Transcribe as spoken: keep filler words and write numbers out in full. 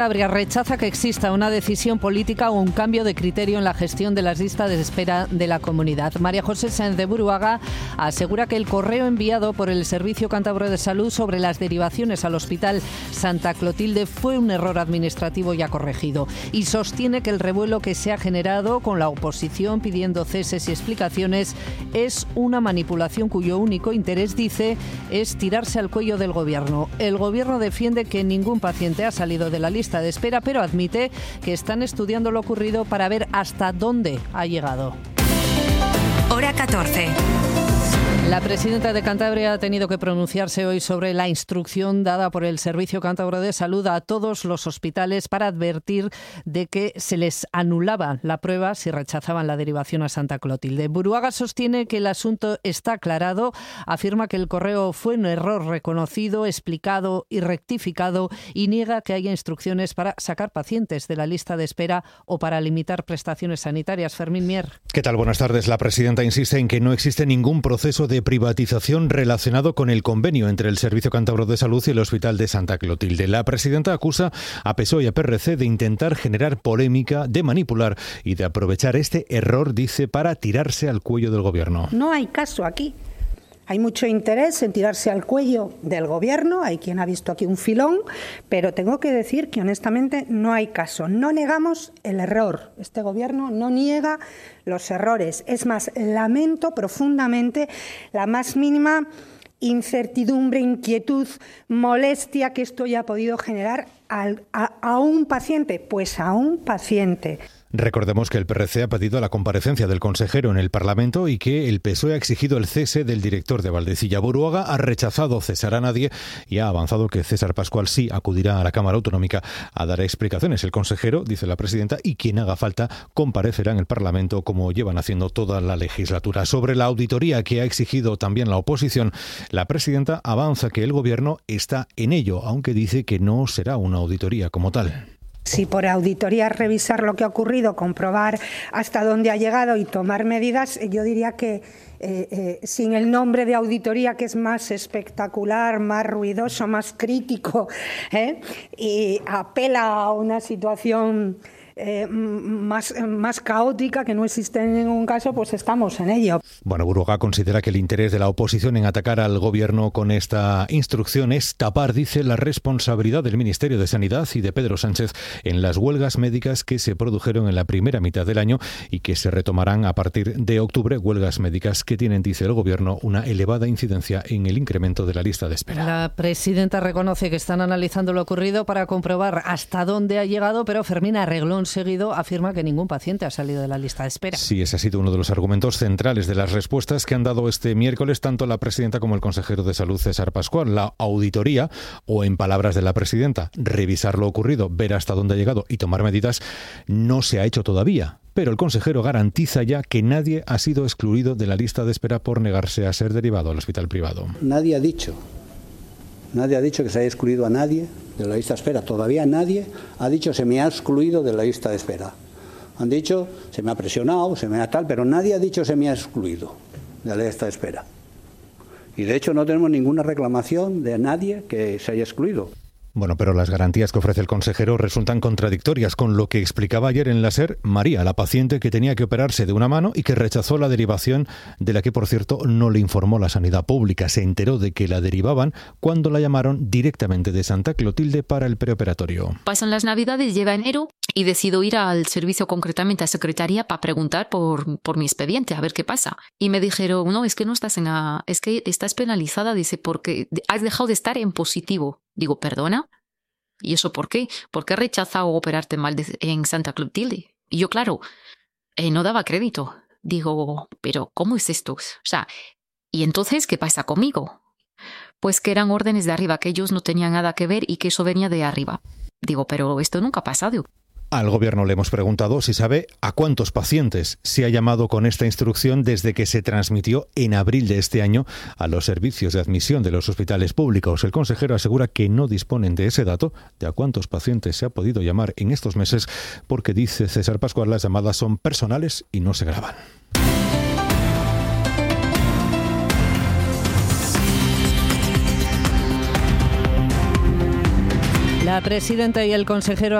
Cantabria rechaza que exista una decisión política o un cambio de criterio en la gestión de las listas de espera de la comunidad. María José Sáenz de Buruaga asegura que el correo enviado por el Servicio Cántabro de Salud sobre las derivaciones al Hospital Santa Clotilde fue un error administrativo ya corregido, y sostiene que el revuelo que se ha generado con la oposición pidiendo ceses y explicaciones es una manipulación cuyo único interés, dice, es tirarse al cuello del Gobierno. El Gobierno defiende que ningún paciente ha salido de la lista de espera, pero admite que están estudiando lo ocurrido para ver hasta dónde ha llegado. Hora catorce. La presidenta de Cantabria ha tenido que pronunciarse hoy sobre la instrucción dada por el Servicio Cántabro de Salud a todos los hospitales para advertir de que se les anulaba la prueba si rechazaban la derivación a Santa Clotilde. Buruaga sostiene que el asunto está aclarado, afirma que el correo fue un error reconocido, explicado y rectificado, y niega que haya instrucciones para sacar pacientes de la lista de espera o para limitar prestaciones sanitarias. Fermín Mier. ¿Qué tal? Buenas tardes. La presidenta insiste en que no existe ningún proceso de privatización relacionado con el convenio entre el Servicio Cántabro de Salud y el Hospital de Santa Clotilde. La presidenta acusa a P S O E y a P R C de intentar generar polémica, de manipular y de aprovechar este error, dice, para tirarse al cuello del Gobierno. No hay caso aquí. Hay mucho interés en tirarse al cuello del Gobierno, hay quien ha visto aquí un filón, pero tengo que decir que honestamente no hay caso. No negamos el error. Este Gobierno no niega los errores. Es más, lamento profundamente la más mínima incertidumbre, inquietud, molestia que esto haya podido generar al, a, a un paciente, pues a un paciente. Recordemos que el P R C ha pedido la comparecencia del consejero en el Parlamento y que el P S O E ha exigido el cese del director de Valdecilla. Buruaga ha rechazado cesar a nadie y ha avanzado que César Pascual sí acudirá a la Cámara Autonómica a dar explicaciones. El consejero, dice la presidenta, y quien haga falta comparecerá en el Parlamento como llevan haciendo toda la legislatura. Sobre la auditoría que ha exigido también la oposición, la presidenta avanza que el Gobierno está en ello, aunque dice que no será una auditoría como tal. Si por auditoría revisar lo que ha ocurrido, comprobar hasta dónde ha llegado y tomar medidas, yo diría que eh, eh, sin el nombre de auditoría, que es más espectacular, más ruidoso, más crítico, ¿eh? y apela a una situación Eh, más, más caótica que no existe en ningún caso, pues estamos en ello. Bueno, Buruaga considera que el interés de la oposición en atacar al Gobierno con esta instrucción es tapar, dice, la responsabilidad del Ministerio de Sanidad y de Pedro Sánchez en las huelgas médicas que se produjeron en la primera mitad del año y que se retomarán a partir de octubre, huelgas médicas que tienen, dice el Gobierno, una elevada incidencia en el incremento de la lista de espera. La presidenta reconoce que están analizando lo ocurrido para comprobar hasta dónde ha llegado, pero Fermín Arreglón seguido afirma que ningún paciente ha salido de la lista de espera. Sí, ese ha sido uno de los argumentos centrales de las respuestas que han dado este miércoles tanto la presidenta como el consejero de Salud, César Pascual. La auditoría, o en palabras de la presidenta, revisar lo ocurrido, ver hasta dónde ha llegado y tomar medidas, no se ha hecho todavía. Pero el consejero garantiza ya que nadie ha sido excluido de la lista de espera por negarse a ser derivado al hospital privado. Nadie ha dicho, nadie ha dicho que se haya excluido a nadie de la lista de espera. Todavía nadie ha dicho se me ha excluido de la lista de espera. Han dicho se me ha presionado, se me ha tal, pero nadie ha dicho se me ha excluido de la lista de espera. Y de hecho no tenemos ninguna reclamación de nadie que se haya excluido. Bueno, pero las garantías que ofrece el consejero resultan contradictorias con lo que explicaba ayer en la SER María, la paciente que tenía que operarse de una mano y que rechazó la derivación, de la que, por cierto, no le informó la sanidad pública. Se enteró de que la derivaban cuando la llamaron directamente de Santa Clotilde para el preoperatorio. Pasan las Navidades, lleva enero y decido ir al servicio, concretamente a secretaría, para preguntar por, por mi expediente, a ver qué pasa. Y me dijeron, no, es que no estás en la, es que estás penalizada, dice, porque has dejado de estar en positivo. Digo, ¿perdona? ¿Y eso por qué? ¿Por qué has rechazado operarte mal de, en Santa Clotilde? Y yo, claro, eh, no daba crédito. Digo, ¿pero cómo es esto? O sea, ¿y entonces qué pasa conmigo? Pues que eran órdenes de arriba, que ellos no tenían nada que ver y que eso venía de arriba. Digo, pero esto nunca ha pasado. Al Gobierno le hemos preguntado si sabe a cuántos pacientes se ha llamado con esta instrucción desde que se transmitió en abril de este año a los servicios de admisión de los hospitales públicos. El consejero asegura que no disponen de ese dato, de a cuántos pacientes se ha podido llamar en estos meses, porque, dice César Pascual, las llamadas son personales y no se graban. La La presidenta y el consejero